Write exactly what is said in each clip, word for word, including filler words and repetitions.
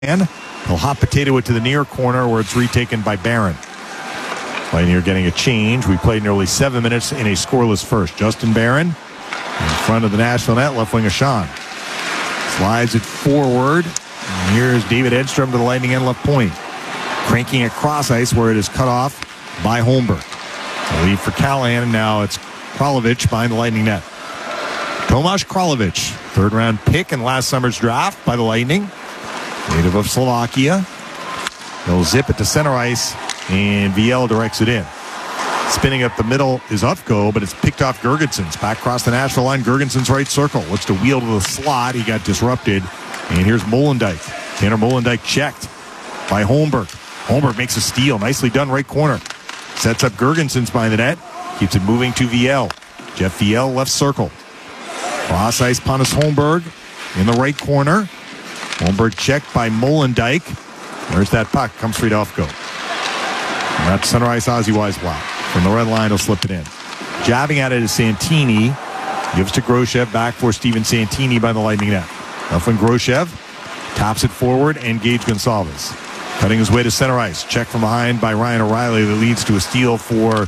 And he'll hot potato it to the near corner where it's retaken by Barron. Lightning are getting a change. We played nearly seven minutes in a scoreless first. Justin Barron in front of the Nashville net, left wing of Sean. Slides it forward. And here's David Edstrom to the Lightning end left point. Cranking it cross ice where it is cut off by Holmberg. The lead for Callahan, and now it's Kralovic behind the Lightning net. Tomáš Kralovic, third round pick in last summer's draft by the Lightning. Native of Slovakia. He'll zip it to center ice, and V L directs it in. Spinning up the middle is Ufko, but it's picked off Girgensons. Back across the Nashville line, Girgensons right circle. Looks to wheel to the slot. He got disrupted. And here's Molendyk. Tanner Molendyk checked by Holmberg. Holmberg makes a steal. Nicely done right corner. Sets up Girgensons behind the net. Keeps it moving to V L. Jeff V L left circle. Cross ice, Pontus Holmberg in the right corner. Holmberg checked by Molendyk. There's that puck. Comes free to Ufko. And that's center ice Ozzy Weisblatt. From the red line, he'll slip it in. Jabbing at it is Santini. Gives to Groshev. Back for Steven Santini by the Lightning net. Up when Groshev tops it forward, and Gage Gonçalves. Cutting his way to center ice. Check from behind by Ryan O'Reilly that leads to a steal for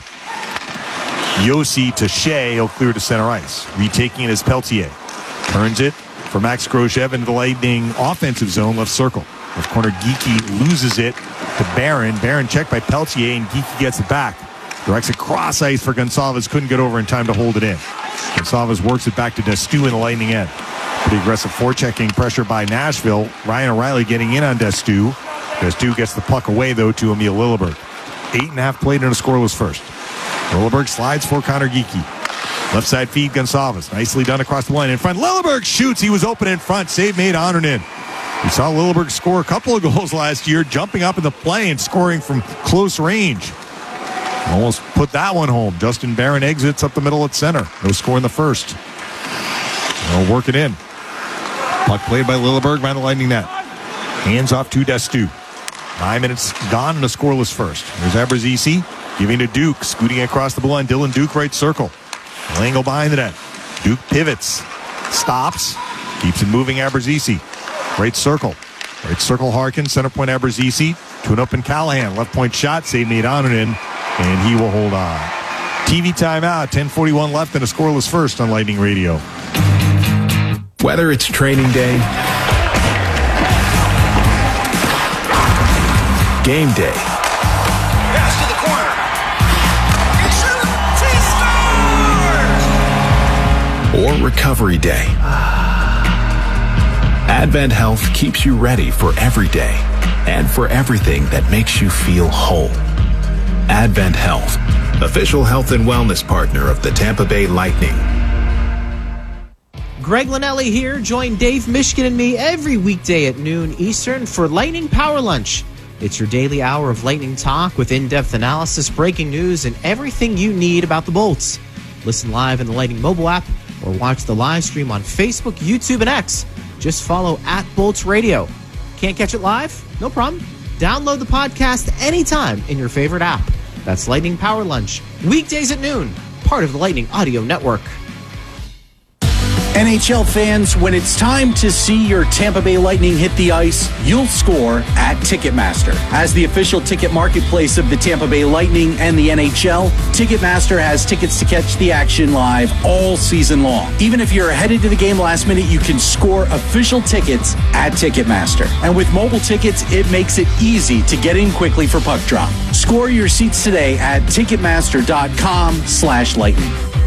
Yossi to Shea. He'll clear to center ice. Retaking it is Peltier. Turns it for Max Groshev into the Lightning offensive zone, left circle. Left corner, Geekie loses it to Barron. Barron checked by Peltier, and Geekie gets it back. Directs it cross ice for Gonçalves. Couldn't get over in time to hold it in. Gonçalves works it back to Destu in the Lightning end. Pretty aggressive forechecking pressure by Nashville. Ryan O'Reilly getting in on Destu. Destu gets the puck away, though, to Emil Lilleberg. Eight and a half played in a scoreless first. Lilleberg slides for Connor Geekie. Left side feed, Gonçalves. Nicely done across the line in front. Lilleberg shoots. He was open in front. Save made Honornin. We saw Lilleberg score a couple of goals last year, jumping up in the play and scoring from close range. Almost put that one home. Justin Barron exits up the middle at center. No score in the first. They'll work it in. Puck played by Lilleberg by the Lightning net. Hands off to Destu. Nine minutes gone in a scoreless first. There's Abruzzese giving to Duke. Scooting across the blue line. Dylan Duke right circle. Langle behind the net. Duke pivots. Stops. Keeps it moving, Abruzzese. Right circle. Right circle Harkin. Center point Abruzzese. To an open Callahan. Left point shot. Save made Honornin. And he will hold on. T V timeout. ten forty-one left in a scoreless first on Lightning Radio. Whether it's training day, game day, pass to the corner. He or recovery day, Advent Health keeps you ready for every day and for everything that makes you feel whole. Advent Health, official health and wellness partner of the Tampa Bay Lightning. Greg Linnelli here. Join Dave Mishkin and me every weekday at noon Eastern for Lightning Power Lunch. It's your daily hour of Lightning talk with in-depth analysis, breaking news, and everything you need about the Bolts. Listen live in the Lightning mobile app or watch the live stream on Facebook, YouTube, and X. Just follow at Bolts Radio. Can't catch it live? No problem. Download the podcast anytime in your favorite app. That's Lightning Power Lunch, weekdays at noon, part of the Lightning Audio Network. N H L fans, when it's time to see your Tampa Bay Lightning hit the ice, you'll score at Ticketmaster. As the official ticket marketplace of the Tampa Bay Lightning and the N H L, Ticketmaster has tickets to catch the action live all season long. Even if you're headed to the game last minute, you can score official tickets at Ticketmaster. And with mobile tickets, it makes it easy to get in quickly for puck drop. Score your seats today at Ticketmaster.com slash Lightning.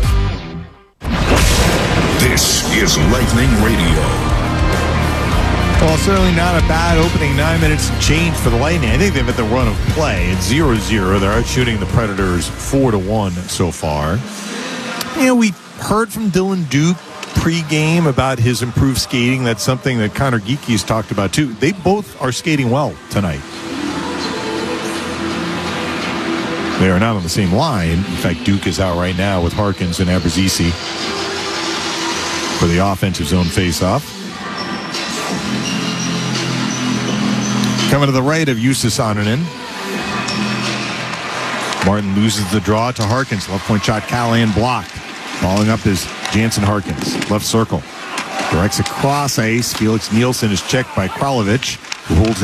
This is Lightning Radio. Well, certainly not a bad opening nine minutes and change for the Lightning. I think they've had the run of play. It's zero zero. They're out shooting the Predators four to one so far. You know, we heard from Dylan Duke pre-game about his improved skating. That's something that Connor Geekie's talked about, too. They both are skating well tonight. They are not on the same line. In fact, Duke is out right now with Harkins and Abruzzese for the offensive zone face-off. Coming to the right of Justus Honornin. Martin loses the draw to Harkins. Left point shot, Callahan blocked. Following up is Jansen Harkins. Left circle. Directs across ice. Felix Nielsen is checked by Kralovic. rules